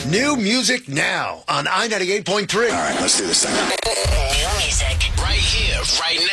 New music now on I-98.3. All right, let's do this thing. New music. Right here, right